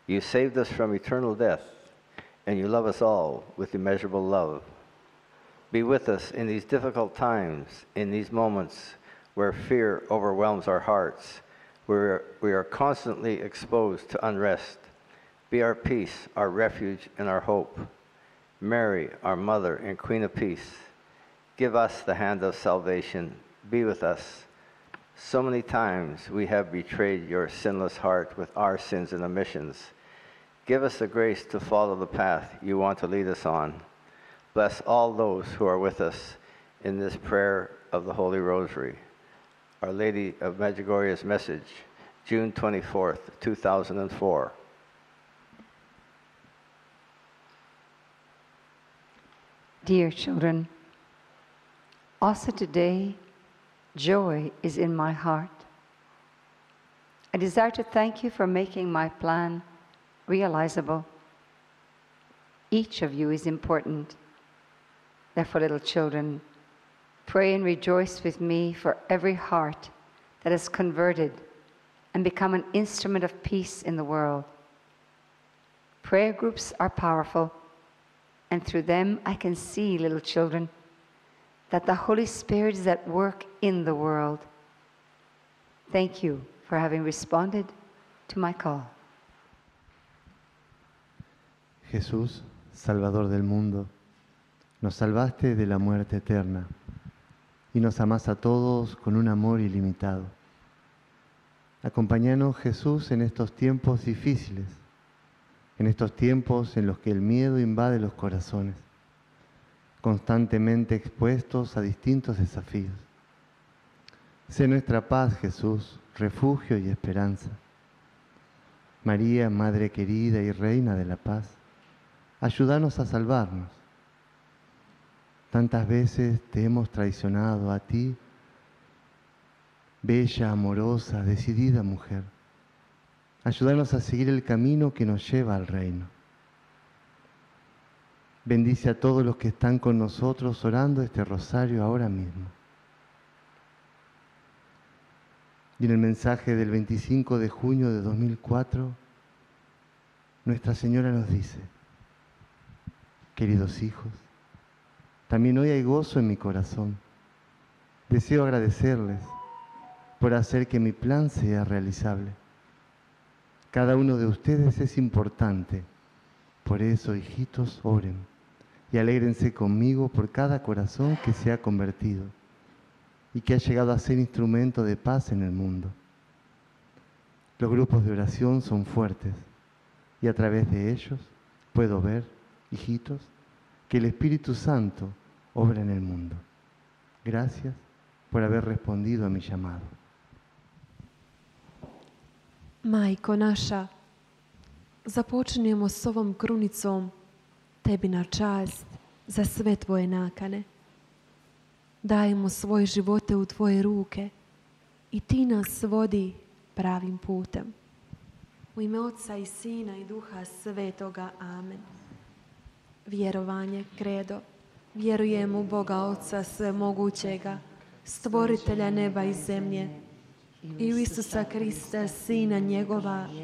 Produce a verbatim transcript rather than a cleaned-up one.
You saved us from eternal death, and you love us all with immeasurable love. Be with us in these difficult times, in these moments where fear overwhelms our hearts, where we are constantly exposed to unrest. Be our peace, our refuge, and our hope. Mary, our Mother and Queen of Peace, give us the hand of salvation. Be with us. So many times we have betrayed your sinless heart with our sins and omissions. Give us the grace to follow the path you want to lead us on. Bless all those who are with us in this prayer of the Holy Rosary. Our Lady of Medjugorje's message, June twenty-fourth, two thousand four. Dear children, also today, joy is in my heart. I desire to thank you for making my plan realizable. Each of you is important. Therefore, little children, pray and rejoice with me for every heart that is converted and become an instrument of peace in the world. Prayer groups are powerful, and through them I can see, little children, that the Holy Spirit is at work in the world. Thank you for having responded to my call. Jesús, Salvador del mundo, nos salvaste de la muerte eterna y nos amás a todos con un amor ilimitado. Acompáñanos, Jesús, en estos tiempos difíciles, en estos tiempos en los que el miedo invade los corazones, constantemente expuestos a distintos desafíos. Sé nuestra paz, Jesús, refugio y esperanza. María, Madre querida y Reina de la paz, ayúdanos a salvarnos. Tantas veces te hemos traicionado a ti, bella, amorosa, decidida mujer. Ayúdanos a seguir el camino que nos lleva al reino. Bendice a todos los que están con nosotros orando este rosario ahora mismo. Y en el mensaje del veinticinco de junio de dos mil cuatro, Nuestra Señora nos dice: queridos hijos, también hoy hay gozo en mi corazón. Deseo agradecerles por hacer que mi plan sea realizable. Cada uno de ustedes es importante. Por eso, hijitos, oren y alégrense conmigo por cada corazón que se ha convertido y que ha llegado a ser instrumento de paz en el mundo. Los grupos de oración son fuertes y a través de ellos puedo ver, hijitos, que el Espíritu Santo obra en el mundo. Gracias por haber respondido a mi llamado. Majko naša, započinjemo s ovom krunicom tebi na čast za sve tvoje nakane. Dajemo svoje živote u tvoje ruke i ti nas vodi pravim putem. U ime Otca i Sina i Duha Svetoga. Amen. Vjerovanje, kredo. Vjerujem u Boga Oca Svemogućega, stvoritelja neba i zemlje, i u Isusa Krista, Sina njegova,